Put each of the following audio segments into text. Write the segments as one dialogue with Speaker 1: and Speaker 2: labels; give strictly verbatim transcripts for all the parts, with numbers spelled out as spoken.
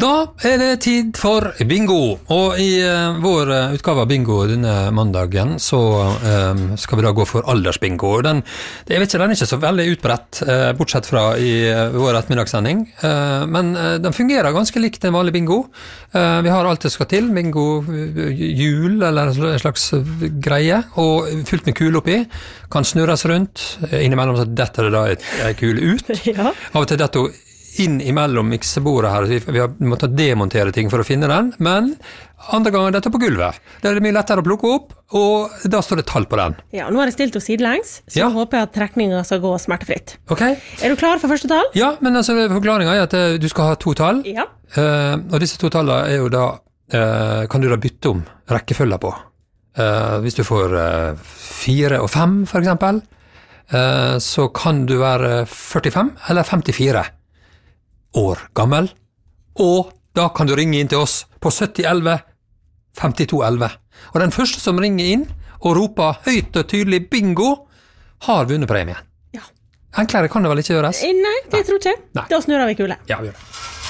Speaker 1: Da er det tid for bingo, og i uh, vår uh, utgave av bingo denne mandagen så um, skal vi da gå for aldersbingo. Den, jeg vet ikke, den er ikke så veldig utbredt, uh, bortsett fra i uh, vår ettermiddagssending, uh, men uh, den fungerer ganske likt en vanlig bingo. Uh, vi har alt det skal til, bingo, uh, jul eller en slags uh, greie, og fylt med kul oppi, kan snurres rundt, uh, innimellom så detter det da et, et kul ut. Ja. Av og til dette inn imellom miksebordet her, vi, vi har måttet demontere ting for å finne den, men andre ganger dette på gulvet. Det er det mye lettere å plukke opp, og da står det tall på den.
Speaker 2: Ja, nå har jeg stilt oss sidelengs, så ja. håper jeg at trekningen skal gå smertefritt.
Speaker 1: Ok.
Speaker 2: Er du klar for første tall?
Speaker 1: Ja, men altså, forklaringen er at uh, du skal ha to tall,
Speaker 2: ja.
Speaker 1: uh, og disse to tallene er jo da, uh, kan du da bytte om rekkefølger på. Uh, hvis du får uh, fire og fem, for eksempel, uh, så kan du være førtifem eller femtifire. År gammel, og da kan du ringe inn til oss på sytti elleve femtito elleve. Og den første som ringer inn og roper høyt og tydelig bingo, har vunnet premien.
Speaker 2: Ja.
Speaker 1: Enklere kan det vel ikke gjøres?
Speaker 2: Nei, det
Speaker 1: Nei.
Speaker 2: tror jeg ikke.
Speaker 1: Nei.
Speaker 2: Da snurrer vi kule.
Speaker 1: Ja, vi gjør det.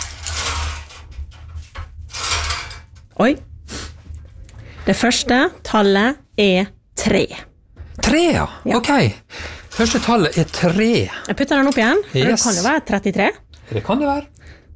Speaker 2: Oi. Det første tallet er tre.
Speaker 1: Tre, ja.
Speaker 2: Ja.
Speaker 1: Ok. Første tallet er tre.
Speaker 2: Jeg putter den opp igjen.
Speaker 1: Yes.
Speaker 2: Det kan jo være trettitre.
Speaker 1: Det kan det være.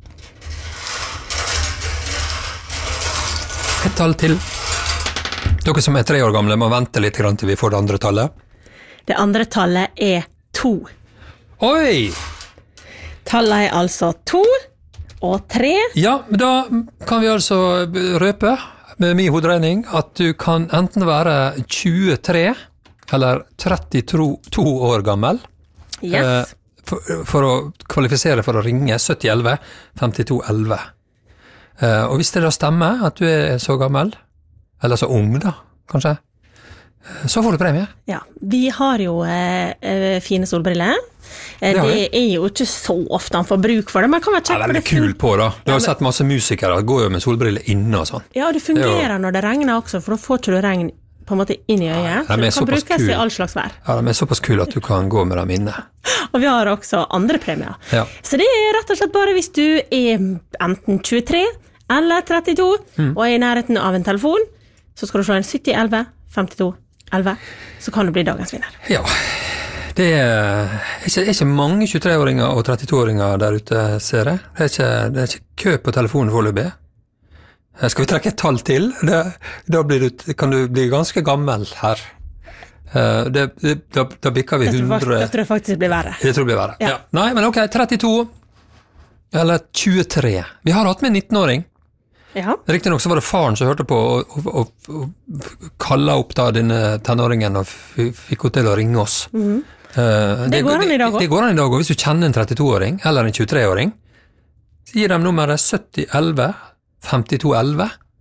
Speaker 1: Et tall til. Dere som er tre år gamle må vente litt til vi får det andre tallet.
Speaker 2: Det andre tallet er to.
Speaker 1: Oi!
Speaker 2: Tallet er altså to og tre.
Speaker 1: Ja, men da kan vi altså røpe med min hoderegning at du kan enten være tjuetre eller trettito år gammel.
Speaker 2: Yes.
Speaker 1: Eh, For, for å kvalifisere for å ringe sytti elleve femtito elleve. Uh, og hvis det da stemmer at du er så gammel, eller så ung da, kanskje, uh, så får du premie.
Speaker 2: Ja, vi har jo uh, fine solbriller. Uh, det, det er jo ikke så ofte han får bruk for det, men kan være kjekt.
Speaker 1: Ja, det er kul på da. Du har ja, men... sett masse musikere, går jo med solbriller inne og sånn.
Speaker 2: Ja, det fungerer det jo... når det regner også, for da får ikke du regn på en måte inn i øyet. Ja,
Speaker 1: de
Speaker 2: det kan brukes kul. I all slags vær.
Speaker 1: Ja, de er såpass kul at du kan gå med dem inne.
Speaker 2: Og vi har også andre premier.
Speaker 1: Ja.
Speaker 2: Så det er rett og slett bare hvis du er enten tjuetre eller trettito, mm. og er i nærheten av en telefon, så skal du slå en sytti elleve femtito elleve, så kan du bli dagens vinner.
Speaker 1: Ja, det er ikke, er ikke mange tjuetre-åringer og trettito-åringer der ute, ser jeg. Det er ikke, det er ikke kø på telefonen foreløpig. Skal vi trekke et tall til? Det, da blir du, kan du bli ganske gammel her. Det, det, da, da bikker vi hundre...
Speaker 2: Det tror jeg faktisk blir verre.
Speaker 1: Det tror jeg blir verre, ja.
Speaker 2: Ja.
Speaker 1: Nei, men ok, trettito eller tjuetre. Vi har hatt med en nittenåring.
Speaker 2: Ja.
Speaker 1: Riktig nok så var det faren som hørte på og, og, og, og kalla opp da denne tenåringen og fikk henne til å ringe oss. Mm. Uh,
Speaker 2: det, det går an i dag også.
Speaker 1: Det, det går an i dag også. Hvis du kjenner en trettito-åring eller en tjuetre-åring, så gir dem nummeret sytti elleve femtito elleve,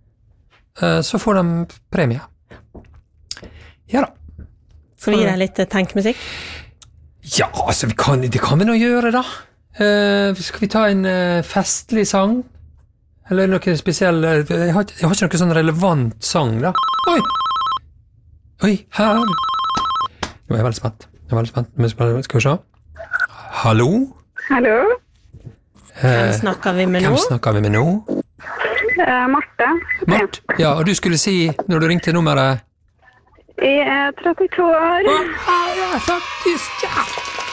Speaker 1: så får de premie. Ja da.
Speaker 2: Skal vi gi deg litt tenkmusikk?
Speaker 1: Ja, altså, vi kan, det kan vi nå gjøre da. Uh, skal vi ta en uh, festlig sang? Eller noe spesiell, jeg har, jeg har ikke noe sånn relevant sang da. Oi! Oi, her. Nå er jeg veldig spent. Jeg er veldig spent. Skal vi se. Hallo?
Speaker 3: Hallo?
Speaker 2: Hvem snakker vi med nå?
Speaker 1: Hvem snakker vi med nå?
Speaker 3: Uh, Marte.
Speaker 1: Marte, ja, og du skulle si, når du ringte nummeret?
Speaker 3: Jeg er trettito år.
Speaker 1: Å, ja, faktisk, ja!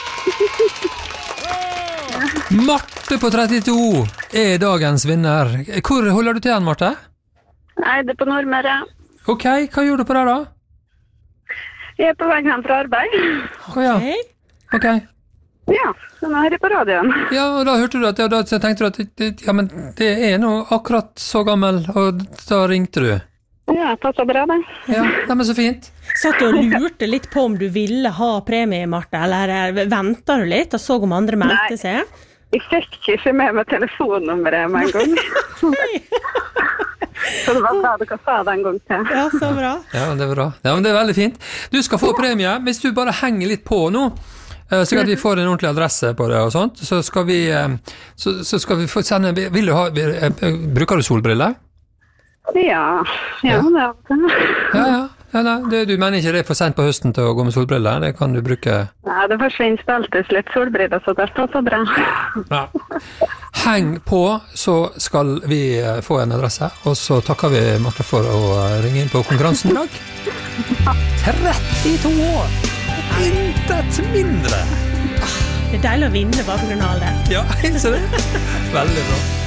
Speaker 1: Marte på trettito er dagens vinner. Hvor holder du til igjen, Marte?
Speaker 3: Nei, det er på Nordmøre.
Speaker 1: Ok, hva gjør du på det da?
Speaker 3: Jeg er på vei hjem fra arbeid.
Speaker 1: Å ja, ok.
Speaker 3: Ja, så nå er jeg på radioen.
Speaker 1: Ja, og da hørte du at, ja, da tenkte du at det, ja, men det er nå akkurat så gammel, og da ringte du.
Speaker 3: Ja, passet bra det.
Speaker 1: Ja, det er så fint.
Speaker 2: Satt du og lurte litt på om du ville ha premie, Marte, eller ventet du litt og så om andre meldte seg?
Speaker 3: Nei, jeg fikk ikke med meg telefonnummeret med en gang. Så det var bra du kan sa det en gang til.
Speaker 2: Ja, så bra.
Speaker 1: Ja, det er bra. Ja, men det er veldig fint. Du skal få premie, hvis du bare henger litt på nå, så at vi får en ordentlig adresse på det og sånt, så skal vi, så, så skal vi få sende, vil du ha, bruker du solbriller?
Speaker 3: Ja, ja, ja. Det er
Speaker 1: ja, ja. Ja, nei, det, du mener ikke det er for sent på høsten til å gå med solbriller? Det kan du bruke...
Speaker 3: Nei, det forsvinner alltid litt solbriller, så det står så bra.
Speaker 1: Ja. heng på, så skal vi få en adresse, og så takker vi Marte for å ringe inn på konkurransen i dag. trettito år! Intet mindre!
Speaker 2: Det er deilig å vinne bare på grunn av det.
Speaker 1: Ja, så det. Veldig bra.